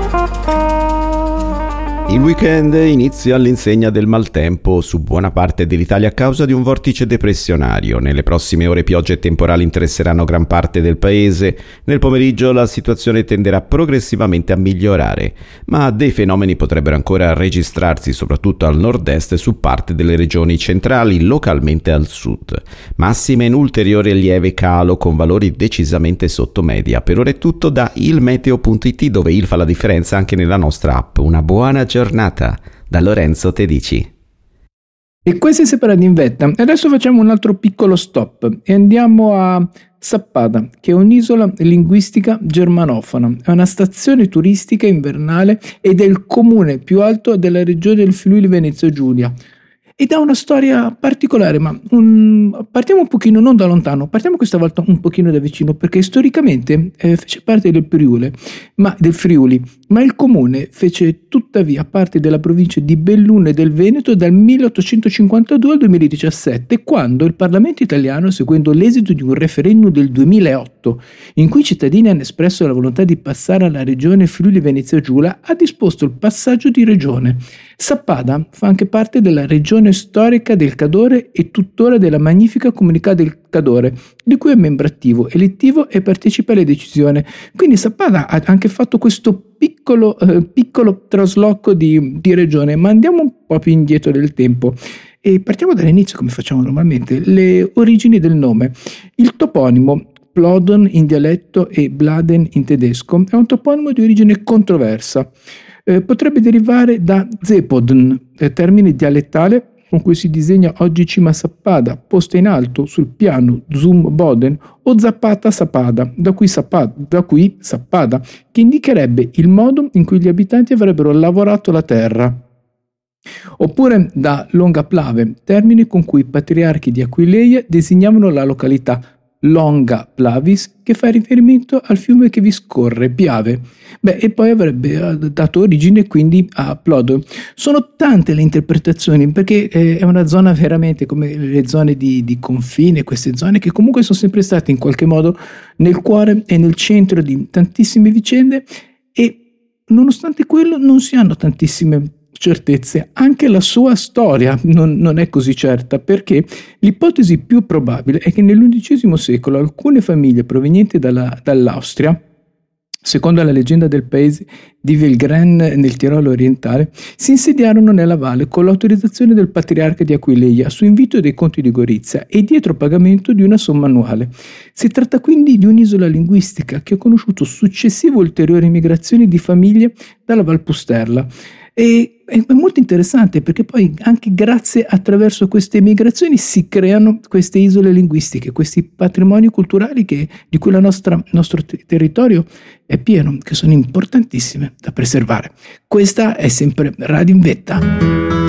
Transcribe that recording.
Il weekend inizia all'insegna del maltempo su buona parte dell'Italia a causa di un vortice depressionario. Nelle prossime ore piogge e temporali interesseranno gran parte del paese. Nel pomeriggio la situazione tenderà progressivamente a migliorare, ma dei fenomeni potrebbero ancora registrarsi soprattutto al nord-est su parte delle regioni centrali, localmente al sud. Massime in ulteriore lieve calo con valori decisamente sotto media. Per ora è tutto da ilmeteo.it, dove il fa la differenza anche nella nostra app. Una buona giornata da Lorenzo Tedici. E questo è Separati in Vetta. Adesso facciamo un altro piccolo stop e andiamo a Sappada, che è un'isola linguistica germanofona. È una stazione turistica invernale ed è il comune più alto della regione del Friuli Venezia Giulia. Ed ha una storia particolare, ma partiamo un pochino, non da lontano, partiamo questa volta un pochino da vicino, perché storicamente fece parte del Friuli, ma il comune fece tuttavia parte della provincia di Belluno e del Veneto dal 1852 al 2017, quando il Parlamento italiano, seguendo l'esito di un referendum del 2008, in cui i cittadini hanno espresso la volontà di passare alla regione Friuli Venezia Giulia, ha disposto il passaggio di regione. Sappada fa anche parte della regione storica del Cadore e tuttora della magnifica comunità del Cadore, di cui è membro attivo, elettivo e partecipa alle decisioni. Quindi Sappada ha anche fatto questo piccolo trasloco di regione, ma andiamo un po' più indietro del tempo. E partiamo dall'inizio, come facciamo normalmente, le origini del nome. Il toponimo Plodon in dialetto e Bladen in tedesco è un toponimo di origine controversa. Potrebbe derivare da Zepodn, termine dialettale con cui si disegna oggi cima Sappada, posta in alto sul piano Zum Boden, o Zappata Sappada, da cui Sappada, che indicherebbe il modo in cui gli abitanti avrebbero lavorato la terra. Oppure da Longa Plave, termine con cui i patriarchi di Aquileia designavano la località Longa Plavis, che fa riferimento al fiume che vi scorre, Piave. E poi avrebbe dato origine quindi a Plodo. Sono tante le interpretazioni, perché è una zona veramente come le zone di confine, queste zone che comunque sono sempre state in qualche modo nel cuore e nel centro di tantissime vicende, e nonostante quello non si hanno tantissime certezze. Anche la sua storia non è così certa, perché l'ipotesi più probabile è che nell'XI secolo alcune famiglie provenienti dall'Austria, secondo la leggenda del paese di Vilgren nel Tirolo orientale, si insediarono nella valle con l'autorizzazione del patriarca di Aquileia su invito dei conti di Gorizia e dietro pagamento di una somma annuale. Si tratta quindi di un'isola linguistica che ha conosciuto successive ulteriori migrazioni di famiglie dalla Valpusterla. E è molto interessante, perché poi anche grazie attraverso queste migrazioni si creano queste isole linguistiche, questi patrimoni culturali di cui il nostro territorio è pieno, che sono importantissime da preservare. Questa è sempre Radio in Vetta.